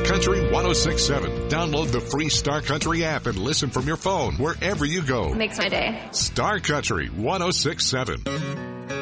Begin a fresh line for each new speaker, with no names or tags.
Country 106.7. Download the free Star Country app and listen from your phone wherever you go.
Makes my day.
Star Country 106.7.